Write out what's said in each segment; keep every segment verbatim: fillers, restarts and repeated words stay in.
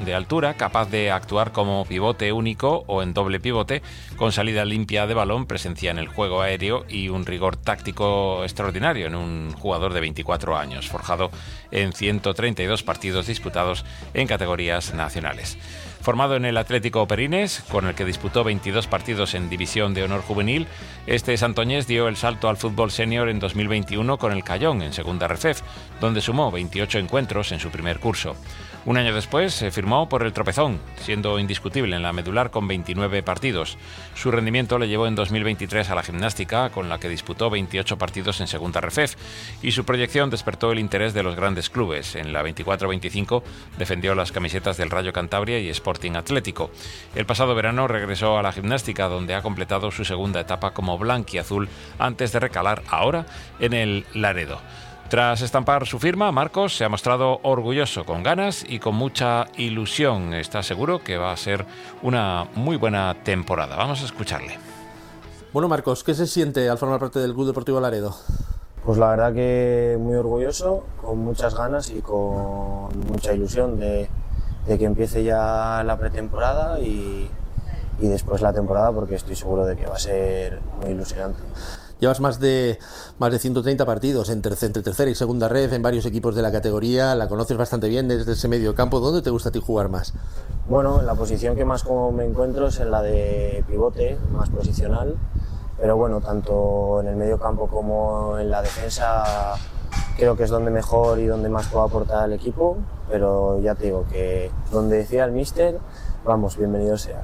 de altura, capaz de actuar como pivote único o en doble pivote, con salida limpia de balón, presencia en el juego aéreo y un rigor táctico extraordinario en un jugador de veinticuatro años, forjado en ciento treinta y dos partidos disputados en categorías nacionales. Formado en el Atlético Perines, con el que disputó veintidós partidos en División de Honor Juvenil, este santoñés dio el salto al fútbol senior en dos mil veintiuno con el Cayón, en Segunda Refef, donde sumó veintiocho encuentros en su primer curso. Un año después se firmó por el Tropezón, siendo indiscutible en la medular con veintinueve partidos. Su rendimiento le llevó en dos mil veintitrés a la Gimnástica, con la que disputó veintiocho partidos en Segunda Refef, y su proyección despertó el interés de los grandes clubes. En la veinticuatro veinticinco defendió las camisetas del Rayo Cantabria y Sporting Atlético. El pasado verano regresó a la Gimnástica, donde ha completado su segunda etapa como blanquiazul antes de recalar ahora en el Laredo. Tras estampar su firma, Marcos se ha mostrado orgulloso, con ganas y con mucha ilusión. Está seguro que va a ser una muy buena temporada. Vamos a escucharle. Bueno, Marcos, ¿qué se siente al formar parte del Club Deportivo Laredo? Pues la verdad que muy orgulloso, con muchas ganas y con mucha ilusión de, de que empiece ya la pretemporada y, y después la temporada, porque estoy seguro de que va a ser muy ilusionante. Llevas más de más de ciento treinta partidos entre, entre tercera y segunda red en varios equipos de la categoría, la conoces bastante bien desde ese medio campo. ¿Dónde te gusta a ti jugar más? Bueno, en la posición que más como me encuentro es en la de pivote, más posicional, pero bueno, tanto en el medio campo como en la defensa creo que es donde mejor y donde más puedo aportar al equipo, pero ya te digo que donde decía el míster, vamos, bienvenido sea.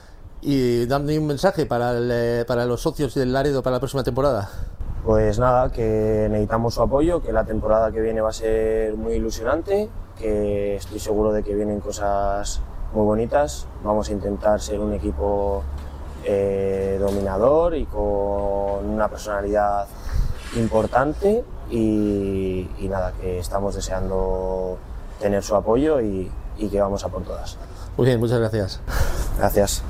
Y dame un mensaje para, el, para los socios del Laredo para la próxima temporada. Pues nada, que necesitamos su apoyo, que la temporada que viene va a ser muy ilusionante, que estoy seguro de que vienen cosas muy bonitas. Vamos a intentar ser un equipo eh, dominador y con una personalidad importante y, y nada, que estamos deseando tener su apoyo y, y que vamos a por todas. Muy bien, muchas gracias. Gracias.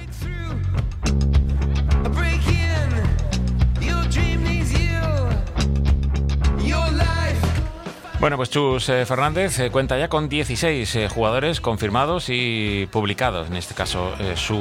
Bueno, pues Chus eh, Fernández eh, cuenta ya con dieciséis eh, jugadores confirmados y publicados, en este caso eh, su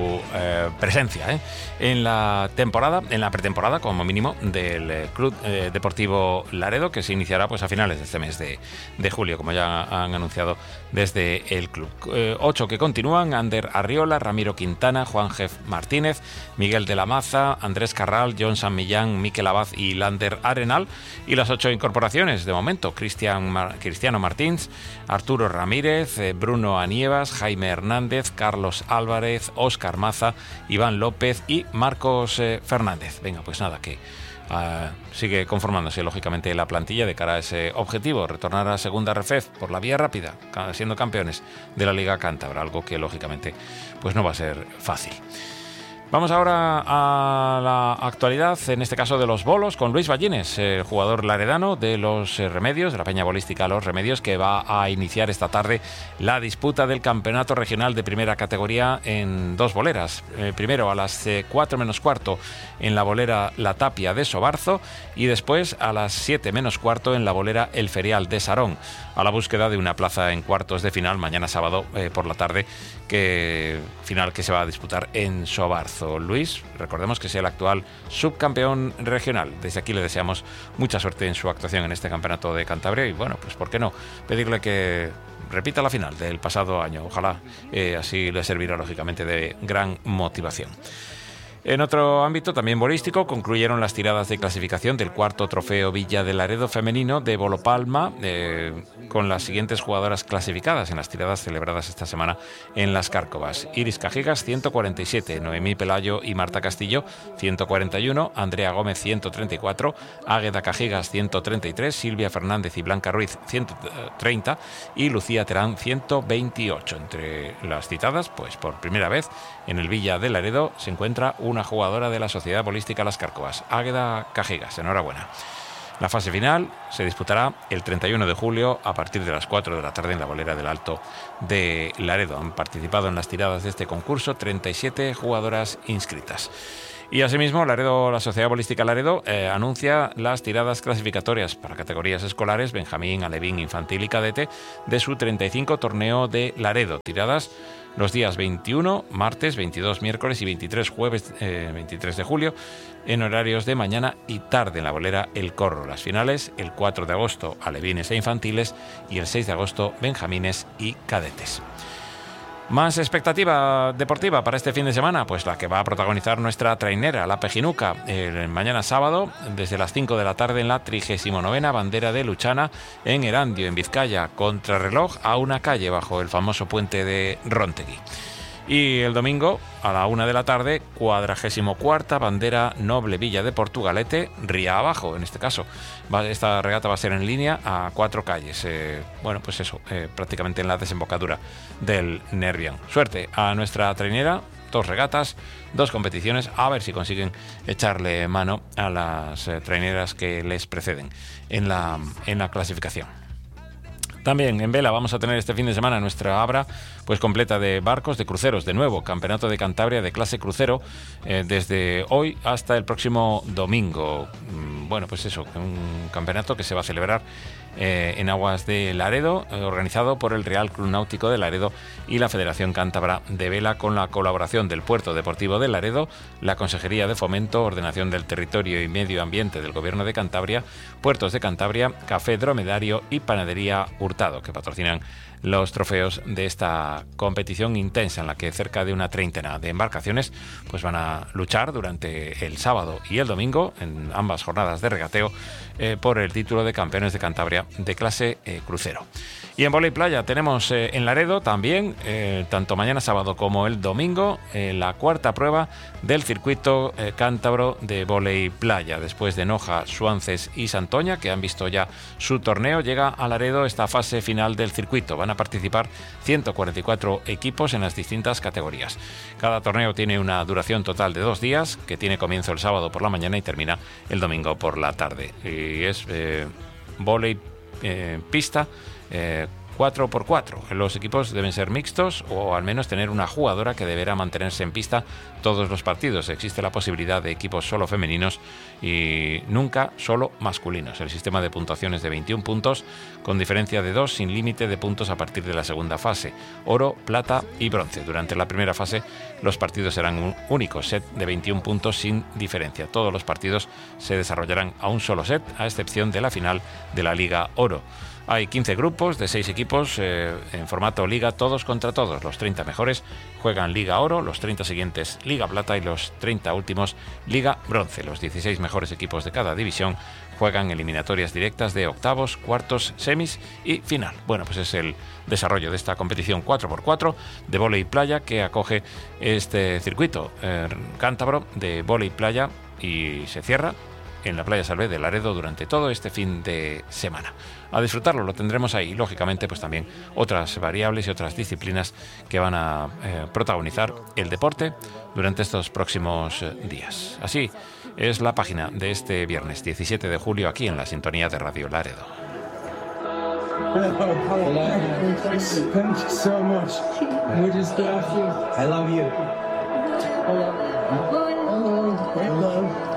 eh, presencia eh, en la temporada, en la pretemporada como mínimo del eh, Club eh, Deportivo Laredo, que se iniciará pues a finales de este mes de, de julio, como ya han anunciado desde el club. Eh, ocho que continúan: Ander Arriola, Ramiro Quintana, Juan Jeff Martínez, Miguel de la Maza, Andrés Carral, John San Millán, Miquel Abad y Lander Arenal. Y las ocho incorporaciones de momento: Cristian Mar- Cristiano Martins, Arturo Ramírez, eh, Bruno Anievas, Jaime Hernández, Carlos Álvarez, Óscar Maza, Iván López y Marcos eh, Fernández. Venga, pues nada, que Uh, sigue conformándose lógicamente la plantilla de cara a ese objetivo, retornar a Segunda Refef por la vía rápida, siendo campeones de la Liga Cántabra, algo que lógicamente pues no va a ser fácil. Vamos ahora a la actualidad, en este caso de los bolos, con Luis Ballines, el jugador laredano de los Remedios, de la Peña Bolística Los Remedios, que va a iniciar esta tarde la disputa del campeonato regional de primera categoría en dos boleras. Eh, primero a las eh, cuatro menos cuarto en la bolera La Tapia de Sobarzo y después a las siete menos cuarto en la bolera El Ferial de Sarón, a la búsqueda de una plaza en cuartos de final mañana sábado eh, por la tarde, que final que se va a disputar en Sobarzo. Luis, recordemos que es el actual subcampeón regional. Desde aquí le deseamos mucha suerte en su actuación en este campeonato de Cantabria y bueno, pues por qué no pedirle que repita la final del pasado año. Ojalá eh, así le servirá lógicamente de gran motivación. En otro ámbito, también bolístico, concluyeron las tiradas de clasificación del cuarto trofeo Villa de Laredo femenino de Bolopalma, eh, con las siguientes jugadoras clasificadas en las tiradas celebradas esta semana en Las Cárcovas: Iris Cajigas, ciento cuarenta y siete, Noemí Pelayo y Marta Castillo, ciento cuarenta y uno, Andrea Gómez, ciento treinta y cuatro, Águeda Cajigas, ciento treinta y tres, Silvia Fernández y Blanca Ruiz, ciento treinta y Lucía Terán, ciento veintiocho. Entre las citadas, pues por primera vez en el Villa de Laredo se encuentra un una jugadora de la Sociedad Bolística Las Cárcovas, Águeda Cajigas. Enhorabuena. La fase final se disputará el treinta y uno de julio a partir de las cuatro de la tarde en la bolera del Alto de Laredo. Han participado en las tiradas de este concurso treinta y siete jugadoras inscritas. Y asimismo, Laredo, la Sociedad Bolística Laredo eh, anuncia las tiradas clasificatorias para categorías escolares, Benjamín, Alevín, Infantil y Cadete, de su treinta y cinco torneo de Laredo. Tiradas los días veintiuno, martes, veintidós, miércoles y veintitrés, jueves eh, veintitrés de julio, en horarios de mañana y tarde en la bolera El Corro. Las finales, el cuatro de agosto, alevines e infantiles, y el seis de agosto, benjamines y cadetes. Más expectativa deportiva para este fin de semana, pues la que va a protagonizar nuestra trainera, la Pejinuca, el mañana sábado, desde las cinco de la tarde en la trigésima novena Bandera de Luchana en Erandio, en Vizcaya, contrarreloj a una calle bajo el famoso puente de Rontegui. Y el domingo, a la una de la tarde, cuadragésimo cuarta Bandera Noble Villa de Portugalete, Ría Abajo, en este caso. Va, esta regata va a ser en línea a cuatro calles. Eh, bueno, pues eso, eh, prácticamente en la desembocadura del Nervión. Suerte a nuestra trainera, dos regatas, dos competiciones, a ver si consiguen echarle mano a las eh, traineras que les preceden en la, en la clasificación. También en vela vamos a tener este fin de semana nuestra abra pues completa de barcos, de cruceros, de nuevo, Campeonato de Cantabria de clase crucero, eh, desde hoy hasta el próximo domingo. Bueno, pues eso, un campeonato que se va a celebrar eh, en aguas de Laredo, eh, organizado por el Real Club Náutico de Laredo y la Federación Cántabra de Vela, con la colaboración del Puerto Deportivo de Laredo, la Consejería de Fomento, Ordenación del Territorio y Medio Ambiente del Gobierno de Cantabria, Puertos de Cantabria, Café Dromedario y Panadería Hurtado, que patrocinan los trofeos de esta competición intensa en la que cerca de una treintena de embarcaciones pues van a luchar durante el sábado y el domingo en ambas jornadas de regateo eh, por el título de campeones de Cantabria de clase eh, crucero. Y en vóley playa tenemos eh, en Laredo también, eh, tanto mañana sábado como el domingo, eh, la cuarta prueba del circuito eh, cántabro de vóley playa. Después de Noja, Suances y Santoña, que han visto ya su torneo, llega a Laredo esta fase final del circuito. Van a participar ciento cuarenta y cuatro equipos en las distintas categorías. Cada torneo tiene una duración total de dos días, que tiene comienzo el sábado por la mañana y termina el domingo por la tarde. Y es eh, vóley eh, pista, Eh, cuatro por cuatro. Los equipos deben ser mixtos o al menos tener una jugadora que deberá mantenerse en pista todos los partidos. Existe la posibilidad de equipos solo femeninos y nunca solo masculinos. El sistema de puntuaciones de veintiún puntos con diferencia de dos, sin límite de puntos a partir de la segunda fase. Oro, plata y bronce. Durante la primera fase los partidos serán un único set de veintiún puntos sin diferencia. Todos los partidos se desarrollarán a un solo set, a excepción de la final de la Liga Oro. Hay quince grupos de seis equipos eh, en formato liga, todos contra todos. Los treinta mejores juegan Liga Oro, los treinta siguientes Liga Plata y los treinta últimos Liga Bronce. Los dieciséis mejores equipos de cada división juegan eliminatorias directas de octavos, cuartos, semis y final. Bueno, pues es el desarrollo de esta competición cuatro por cuatro de vóley playa que acoge este circuito eh, cántabro de vóley playa y se cierra en la Playa Salvé de Laredo durante todo este fin de semana. A disfrutarlo, lo tendremos ahí. Lógicamente, pues también otras variables y otras disciplinas que van a eh, protagonizar el deporte durante estos próximos eh, días. Así es la página de este viernes diecisiete de julio aquí en la sintonía de Radio Laredo. Thank you so much. We just love you. I love you. I love you.